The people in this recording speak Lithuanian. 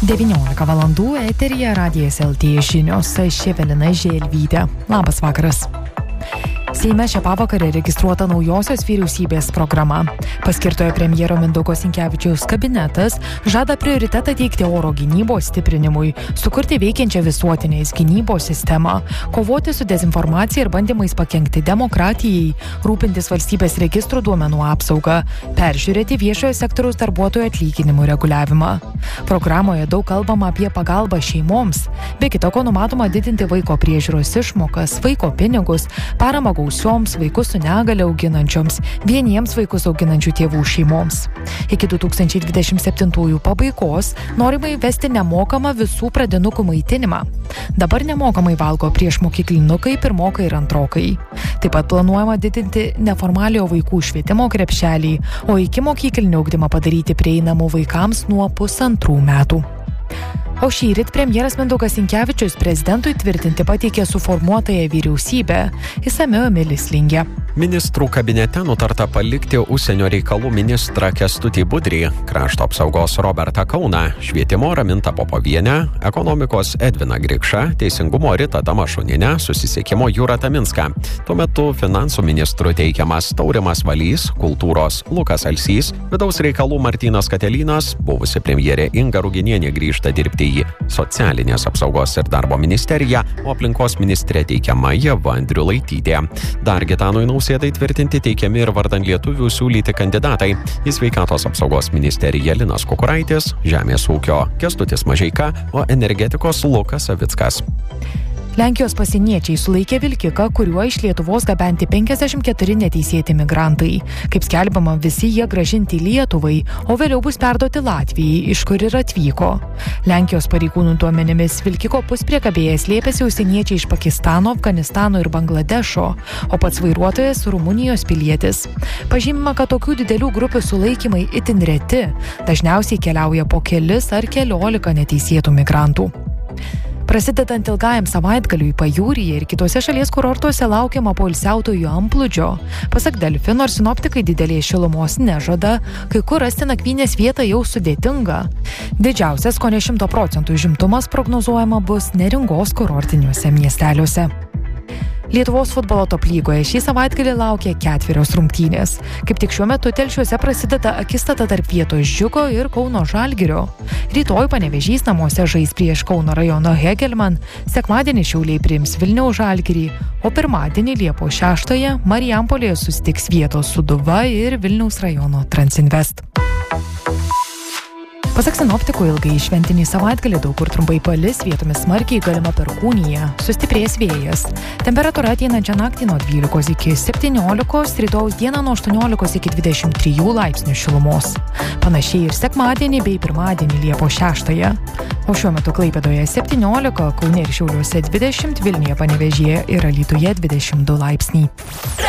19 valandų eteryje Radijas LT žinios, aš Evelina Želvytė. Labas vakaras. Seime šią pavakarę registruota naujosios vyriausybės programa. Paskirtojo premjero Mindaugo Sinkevičiaus kabinetas žada prioritetą teikti oro gynybos stiprinimui, sukurti veikiančią visuotinės gynybos sistemą, kovoti su dezinformacija ir bandymais pakenkti demokratijai, rūpintis valstybės registrų duomenų apsaugą, peržiūrėti viešojo sektoriaus darbuotojų atlyginimų reguliavimą. Programoje daug kalbama apie pagalbą šeimoms, be kita ko numatoma didinti vaiko priežiūros išmokas, vaiko pinigus, paramą gausioms, vaikus su negale auginančioms, vieniems vaikus auginančių tėvų šeimoms. Iki 2027 pabaigos norima įvesti nemokamą visų pradinukų maitinimą. Dabar nemokamai valgo priešmokyklinukai, pirmokai ir antrokai. Taip pat planuojama didinti neformaliojo vaikų švietimo krepšelį, o ikimokyklinį ugdymą padaryti prieinamu vaikams nuo 1,5 metų. O šįryt premjeras Mindaugas Sinkevičius prezidentui tvirtinti pateikė suformuotąją vyriausybę. Išsamiau Emilis Lingė. Ministrų kabinete nutarta palikti užsienio reikalų ministrą Kęstutį Budrį, krašto apsaugos Robertą Kauną, švietimo Ramintą Popovienę, ekonomikos Edviną Grikšą, teisingumo Ritą Tamašunienę, susisiekimo Jūrą Taminską. Tuo metu finansų ministru teikiamas Taurimas Valys, kultūros Lukas Alsys, vidaus reikalų Martynas Katelynas, buvusi premjerė Inga Ruginienė grįžta dirbti į socialinės apsaugos ir darbo ministeriją, o aplinkos ministrė teikiama Ieva Andriulaitytė. Dar Gitanui Nausėdai tvirtinti teikiami ir vardan lietuvių siūlyti kandidatai į sveikatos apsaugos ministeriją Linas Kukuraitis, žemės ūkio Kęstutis Mažeika, o energetikos Lukas Savickas. Lenkijos pasieniečiai sulaikė vilkiką, kuriuo iš Lietuvos gabenti 54 neteisėti migrantai. Kaip skelbiama, visi jie grąžinti Lietuvai, o vėliau bus perduoti Latvijai, iš kur ir atvyko. Lenkijos pareigūnų duomenimis vilkiko puspriekabėje slėpėsi užsieniečiai iš Pakistano, Afganistano ir Bangladešo, o pats vairuotojas Rumunijos pilietis. Pažymima, kad tokių didelių grupių sulaikymai itin reti, dažniausiai keliauja po kelis ar keliolika neteisėtų migrantų. Prasidedant ilgajam savaitgaliui pajūryje ir kitose šalies kurortuose laukiama poilsiautojų antplūdžio. Pasak Delfi, nors sinoptikai didelės šilumos nežada, kai kur rasti nakvynės vietą jau sudėtinga. Didžiausias kone 100% užimtumas prognozuojama bus Neringos kurortiniuose miesteliuose. Lietuvos futbolo top lygoje šį savaitgalį laukia 4 rungtynės. Kaip tik šiuo metu Telšiuose prasideda akistata tarp Vietos Džiugo ir Kauno Žalgirio. Rytoj Panevėžys namuose žais prieš Kauno rajono Hegelman, sekmadienį Šiauliai priims Vilniaus Žalgirį, o pirmadienį Liepos 6 Marijampolėje susitiks Vietos Sūduva ir Vilniaus rajono Transinvest. Pasak sinoptikų, ilgai šventinį savaitgalį daug kur trumpai palis, vietomis smarkiai galima perkūnija, sustiprės vėjas. Temperatūra ateinančią naktį nuo 12 iki 17, rytojaus dieną nuo 18 iki 23 laipsnių šilumos. Panašiai ir sekmadienį bei pirmadienį Liepos 6. O šiuo metu Klaipėdoje 17, Kaune ir Šiauliuose 20, Vilniuje, Panevėžyje ir Alytuje 22 laipsniai.